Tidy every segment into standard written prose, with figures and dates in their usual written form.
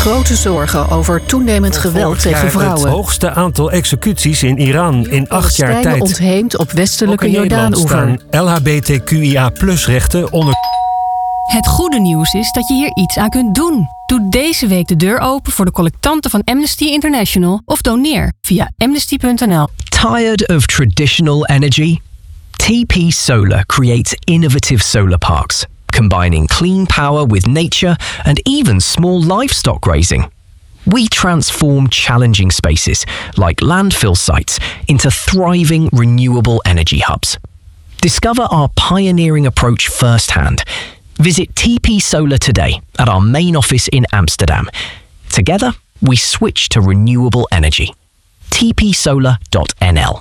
grote zorgen over toenemend geweld tegen vrouwen. Het hoogste aantal executies in Iran in 8 jaar tijd. Ontheemd op westelijke Jordaan-oever. LHBTQIA+-rechten onder... Het goede nieuws is dat je hier iets aan kunt doen. Doe deze week de deur open voor de collectanten van Amnesty International of doneer via amnesty.nl. Tired of traditional energy? TP Solar creates innovative solar parks, combining clean power with nature and even small livestock grazing. We transform challenging spaces, like landfill sites, into thriving renewable energy hubs. Discover our pioneering approach firsthand. Visit TP Solar today at our main office in Amsterdam. Together, we switch to renewable energy. tpsolar.nl.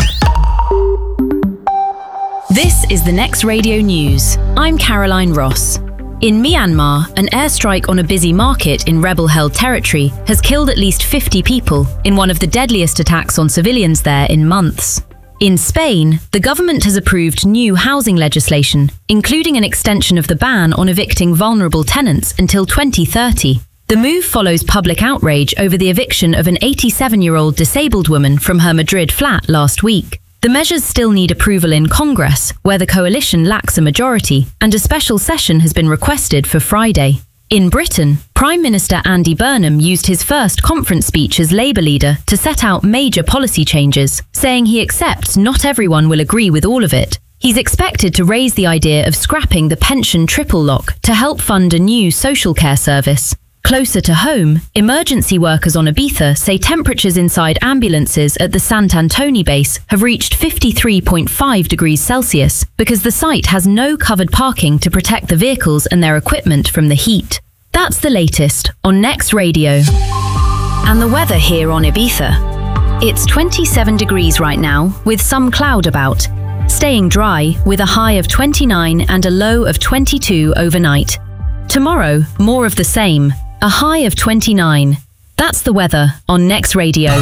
This is the Next Radio News. I'm Caroline Ross. In Myanmar, an airstrike on a busy market in rebel-held territory has killed at least 50 people in one of the deadliest attacks on civilians there in months. In Spain, the government has approved new housing legislation, including an extension of the ban on evicting vulnerable tenants until 2030. The move follows public outrage over the eviction of an 87-year-old disabled woman from her Madrid flat last week. The measures still need approval in Congress, where the coalition lacks a majority, and a special session has been requested for Friday. In Britain, Prime Minister Andy Burnham used his first conference speech as Labour leader to set out major policy changes, saying he accepts not everyone will agree with all of it. He's expected to raise the idea of scrapping the pension triple lock to help fund a new social care service. Closer to home, emergency workers on Ibiza say temperatures inside ambulances at the Sant Antoni base have reached 53.5 degrees Celsius because the site has no covered parking to protect the vehicles and their equipment from the heat. That's the latest on Next Radio. And the weather here on Ibiza. It's 27 degrees right now, with some cloud about. Staying dry, with a high of 29 and a low of 22 overnight. Tomorrow, more of the same. A high of 29. That's the weather on Next Radio.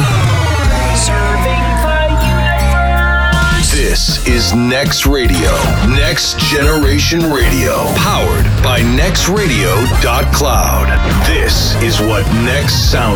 This is Next Radio, Next Generation Radio, powered by nextradio.cloud. This is what Next sounds